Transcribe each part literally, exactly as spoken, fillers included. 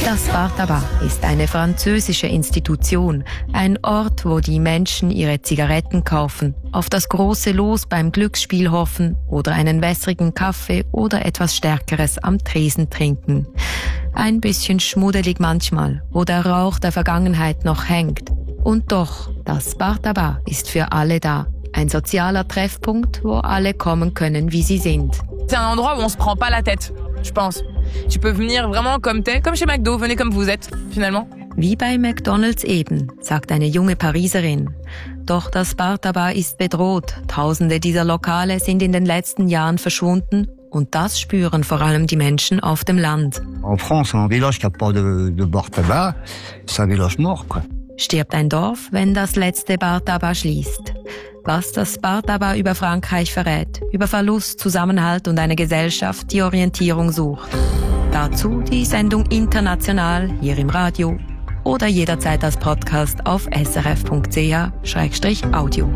Das Bar Tabac ist eine französische Institution, ein Ort, wo die Menschen ihre Zigaretten kaufen, auf das große Los beim Glücksspiel hoffen oder einen wässrigen Kaffee oder etwas Stärkeres am Tresen trinken. Ein bisschen schmuddelig manchmal, wo der Rauch der Vergangenheit noch hängt. Und doch, das Bar Tabac ist für alle da. Ein sozialer Treffpunkt, wo alle kommen können, wie sie sind. C'est un endroit où on se prend pas la tête, je pense. Tu peux venir vraiment comme t'es, comme chez McDo, venez comme vous êtes, finalement. Wie bei McDonald's eben, sagt eine junge Pariserin. Doch das Bar Tabac ist bedroht. Tausende dieser Lokale sind in den letzten Jahren verschwunden und das spüren vor allem die Menschen auf dem Land. En France, un village qui a pas de, de bar tabac, c'est un village mort, quoi. Stirbt ein Dorf, wenn das letzte Bar Tabac schließt. Was das Bar Tabac über Frankreich verrät, über Verlust, Zusammenhalt und eine Gesellschaft, die Orientierung sucht. Dazu die Sendung international hier im Radio oder jederzeit als Podcast auf s r f punkt c h slash audio.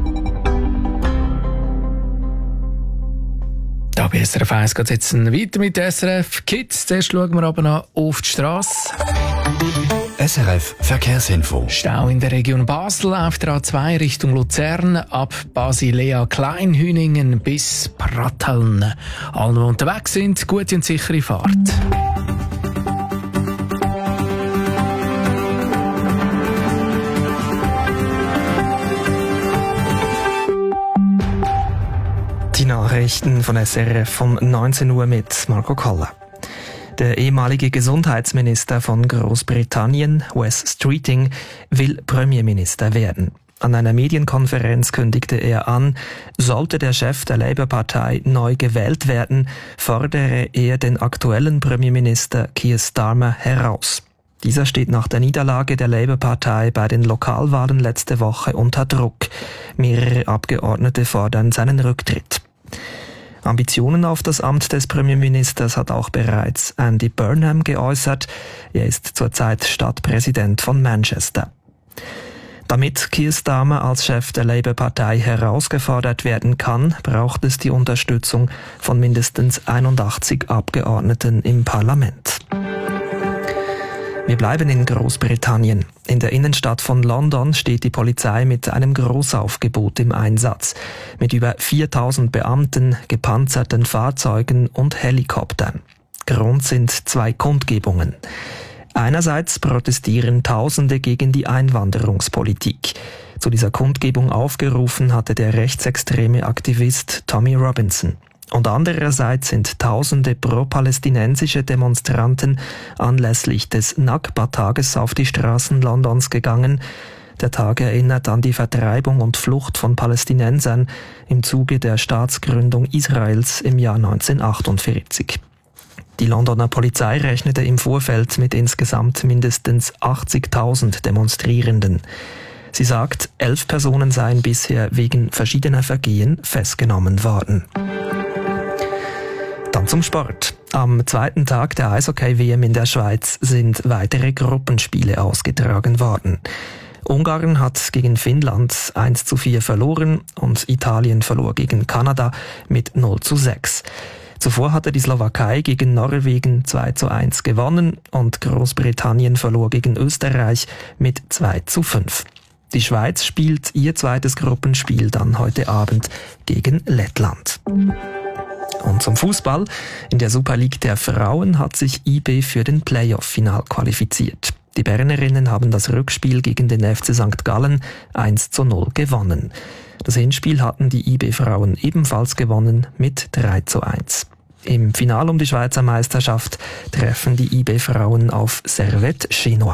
Da bei S R F eins geht es jetzt weiter mit S R F Kids. Zuerst schauen wir aber noch auf die Strasse. S R F Verkehrsinfo. Stau in der Region Basel auf der A zwei Richtung Luzern ab Basilea Kleinhüningen bis Pratteln. Alle, die unterwegs sind, gute und sichere Fahrt. Die Nachrichten von S R F um neunzehn Uhr mit Marco Koller. Der ehemalige Gesundheitsminister von Großbritannien, Wes Streeting, will Premierminister werden. An einer Medienkonferenz kündigte er an, sollte der Chef der Labour-Partei neu gewählt werden, fordere er den aktuellen Premierminister Keir Starmer heraus. Dieser steht nach der Niederlage der Labour-Partei bei den Lokalwahlen letzte Woche unter Druck. Mehrere Abgeordnete fordern seinen Rücktritt. Ambitionen auf das Amt des Premierministers hat auch bereits Andy Burnham geäußert. Er ist zurzeit Stadtpräsident von Manchester. Damit Keir Starmer als Chef der Labour-Partei herausgefordert werden kann, braucht es die Unterstützung von mindestens einundachtzig Abgeordneten im Parlament. Wir bleiben in Großbritannien. In der Innenstadt von London steht die Polizei mit einem Großaufgebot im Einsatz. Mit über viertausend Beamten, gepanzerten Fahrzeugen und Helikoptern. Grund sind zwei Kundgebungen. Einerseits protestieren Tausende gegen die Einwanderungspolitik. Zu dieser Kundgebung aufgerufen hatte der rechtsextreme Aktivist Tommy Robinson. Und andererseits sind tausende pro-palästinensische Demonstranten anlässlich des Nakba-Tages auf die Straßen Londons gegangen. Der Tag erinnert an die Vertreibung und Flucht von Palästinensern im Zuge der Staatsgründung Israels im Jahr neunzehnhundertachtundvierzig. Die Londoner Polizei rechnete im Vorfeld mit insgesamt mindestens achtzigtausend Demonstrierenden. Sie sagt, elf Personen seien bisher wegen verschiedener Vergehen festgenommen worden. Dann zum Sport. Am zweiten Tag der Eishockey-W M in der Schweiz sind weitere Gruppenspiele ausgetragen worden. Ungarn hat gegen Finnland eins zu vier verloren und Italien verlor gegen Kanada mit null zu sechs. Zuvor hatte die Slowakei gegen Norwegen zwei zu eins gewonnen und Großbritannien verlor gegen Österreich mit zwei zu fünf. Die Schweiz spielt ihr zweites Gruppenspiel dann heute Abend gegen Lettland. Und zum Fußball. In der Super League der Frauen hat sich I B für den Playoff-Final qualifiziert. Die Bernerinnen haben das Rückspiel gegen den F C Sankt Gallen eins zu null gewonnen. Das Hinspiel hatten die I B-Frauen ebenfalls gewonnen mit drei zu eins. Im Finale um die Schweizer Meisterschaft treffen die I B-Frauen auf Servette Chinois.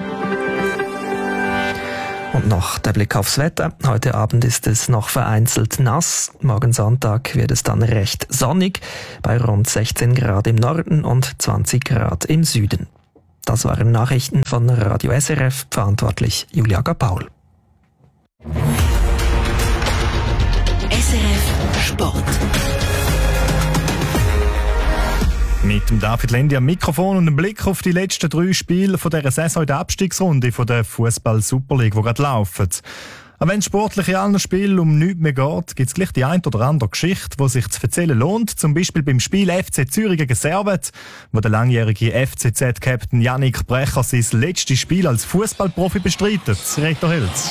Und noch der Blick aufs Wetter. Heute Abend ist es noch vereinzelt nass. Morgen Sonntag wird es dann recht sonnig, bei rund sechzehn Grad im Norden und zwanzig Grad im Süden. Das waren Nachrichten von Radio S R F, verantwortlich Julia Paul. S R F Sport. Mit dem David Lendi am Mikrofon und einem Blick auf die letzten drei Spiele von dieser Saison in der Abstiegsrunde von der Fußball Super League, die gerade laufen. Aber wenn es sportlich in allen Spielen um nichts mehr geht, gibt es gleich die ein oder andere Geschichte, die sich zu erzählen lohnt. Zum Beispiel beim Spiel F C Zürich gegen Servet, wo der langjährige F C Z-Captain Yannick Brecher sein letztes Spiel als Fußballprofi bestreitet. Reto Hilz.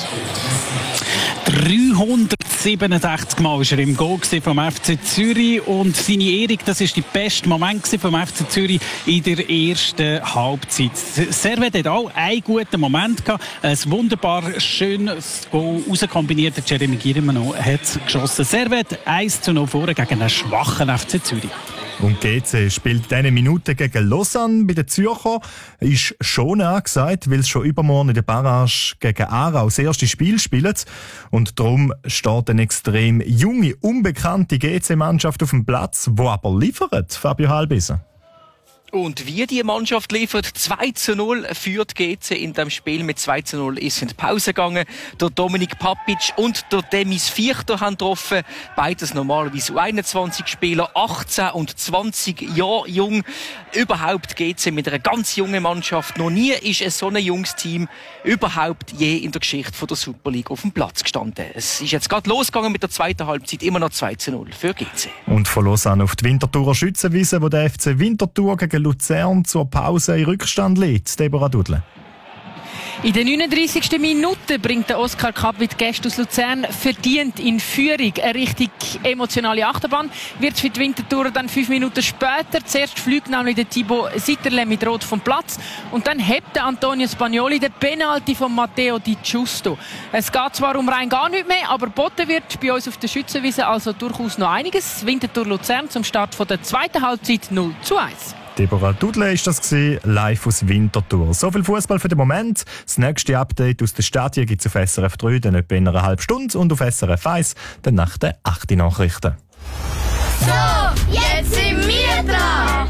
dreihundertsiebenundsechzig Mal war er im Goal vom F C Zürich und seine Ehrung, das war der beste Moment vom F C Zürich in der ersten Halbzeit. Servet hat auch einen guten Moment gehabt, ein wunderbar schönes Goal rauskombiniert. Jeremy Girmano hat geschossen. Servet eins zu null vor gegen einen schwachen F C Zürich. Und G C spielt diese Minute gegen Lausanne. Bei den Zürcher ist schon angesagt, weil es schon übermorgen in der Barrage gegen Aarau das erste Spiel spielt. Und darum steht eine extrem junge, unbekannte G C-Mannschaft auf dem Platz, die aber liefert, Fabio Halbisen. Und wie die Mannschaft liefert, zwei zu null führt G C in dem Spiel. Mit zwei zu null ist in die Pause gegangen. Der Dominik Papic und der Demis Vierter haben getroffen. Beides normalerweise U einundzwanzig Spieler, achtzehn und zwanzig Jahre jung. Überhaupt G C mit einer ganz jungen Mannschaft. Noch nie ist ein so ein junges Team überhaupt je in der Geschichte von der Super League auf dem Platz gestanden. Es ist jetzt gerade losgegangen mit der zweiten Halbzeit, immer noch zwei zu null für G C. Und von Lausanne auf die Winterthurer Schützenwiese, wo der F C Winterthur gegen Luzern zur Pause in Rückstand liegt. Deborah Dudle. In der neununddreissigsten Minute bringt der Oskar Kapp mit Gästen aus Luzern verdient in Führung. Eine richtig emotionale Achterbahn wird für die Winterthurer dann fünf Minuten später. Zuerst fliegt nämlich der Thibaut Sitterle mit Rot vom Platz und dann hebt der Antonio Spagnoli den Penalty von Matteo Di Giusto. Es geht zwar um rein gar nicht mehr, aber boten wird bei uns auf der Schützenwiese also durchaus noch einiges. Winterthur Luzern zum Start von der zweiten Halbzeit null zu eins. Deborah Dudle ist das gewesen, live aus Winterthur. So viel Fußball für den Moment. Das nächste Update aus den Stadien gibt es auf S R F drei, dann etwa in einer halben Stunde und auf S R F eins, dann nach den achten Nachrichten. So, jetzt sind wir dran.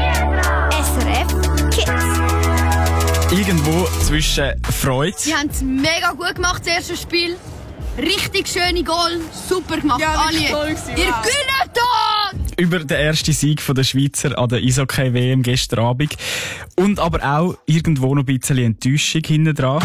S R F Kids. Irgendwo zwischen Freude. Sie haben es mega gut gemacht, das erste Spiel. Richtig schöne Goal, super gemacht, ja, alle. Ihr gewinnt dort! Über den ersten Sieg der Schweizer an der Eishockey-W M gestern Abend. Und aber auch irgendwo noch ein bisschen Enttäuschung hinten dran.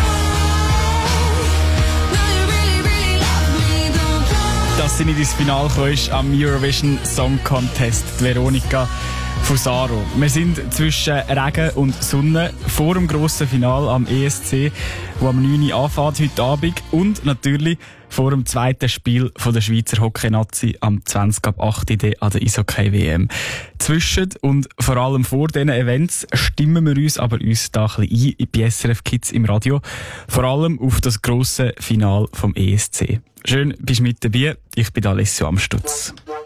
Dass sie nicht ins Finale kommst am Eurovision Song Contest, die Veronika Fusaro. Wir sind zwischen Regen und Sonne vor dem grossen Finale am E S C, wo am neun Uhr anfängt heute Abend. Und natürlich vor dem zweiten Spiel von der Schweizer Hockey-Nazi am zwanzig ab acht an der Eishockey-W M. Zwischen und vor allem vor diesen Events stimmen wir uns aber uns da ein bisschen ein bei S R F Kids im Radio. Vor allem auf das grosse Finale vom E S C. Schön, bist du mit dabei. Ich bin Alessio Amstutz.